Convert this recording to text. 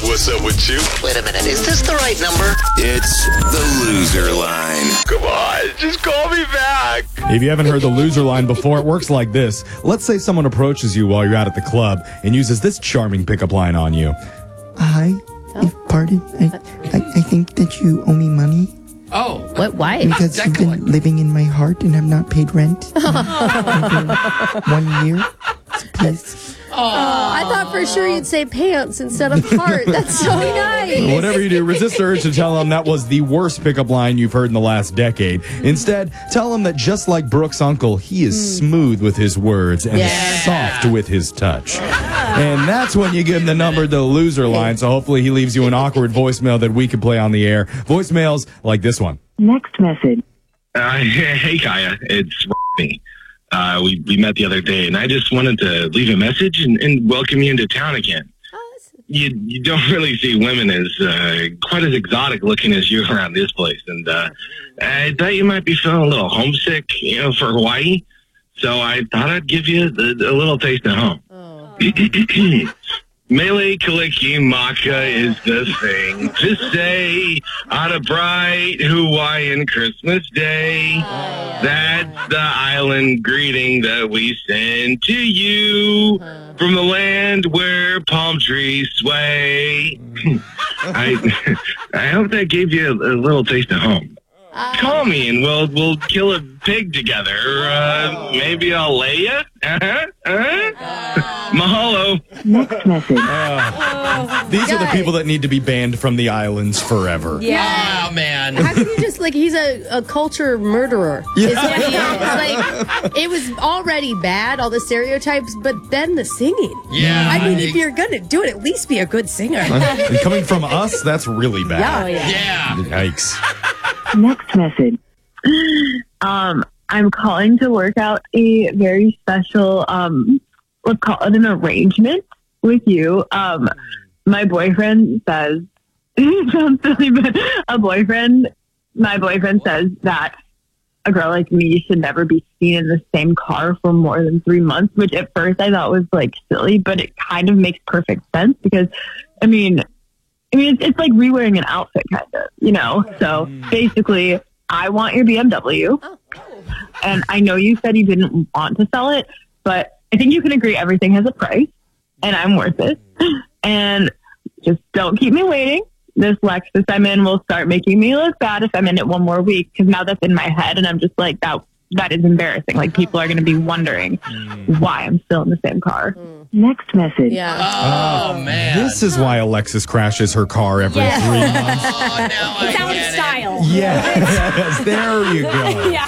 What's up with you? Wait a minute, is this the right number? It's the loser line. Come on, just call me back. If you haven't heard the loser line before, it works like this. Let's say someone approaches you while you're out at the club and uses this charming pickup line on you. Hi. Pardon? I think that you owe me money. Oh. What? Why? Because you've been living in my heart and have not paid rent for 1 year. So please. I thought for sure you'd say pants instead of heart. That's so nice. Whatever you do, resist the urge to tell them that was the worst pickup line you've heard in the last decade. Instead, tell them that just like Brooke's uncle, he is smooth with his words and soft with his touch. And that's when you give him the number to the loser line, so hopefully he leaves you an awkward voicemail that we can play on the air. Voicemails like this one. Next message. Hey, Kaya. It's me. We met the other day, and I just wanted to leave a message and welcome you into town again. You don't really see women as quite as exotic looking as you around this place, and I thought you might be feeling a little homesick, for Hawaii. So I thought I'd give you a little taste of home. Mele Kaliki Maka is the thing to say on a bright Hawaiian Christmas day. That's the island greeting that we send to you from the land where palm trees sway. I hope that gave you a little taste of home. Call me and we'll kill a pig together. Maybe I'll lay you. Mahalo. Next message. These are the people that need to be banned from the islands forever. Yeah, man. How can you just, he's a culture murderer. Yeah. Is what he is. It was already bad, all the stereotypes, but then the singing. Yeah. I mean, if you're going to do it, at least be a good singer. And coming from us, that's really bad. Yeah. Yikes. Next message. I'm calling to work out a very special, let's call it an arrangement with you. My boyfriend says, it sounds silly, but my boyfriend says that a girl like me should never be seen in the same car for more than 3 months, which at first I thought was silly, but it kind of makes perfect sense because, I mean, it's like rewearing an outfit kind of, So basically, I want your BMW. And I know you said you didn't want to sell it, but I think you can agree everything has a price and I'm worth it. And just don't keep me waiting. This Lexus I'm in will start making me look bad if I'm in it one more week because now that's in my head and I'm just like, that is embarrassing. People are going to be wondering why I'm still in the same car. Next message. Yeah. Oh, man. This is why Alexis crashes her car every 3 months. Oh, now I It's out of get it. style. Yes, there you go.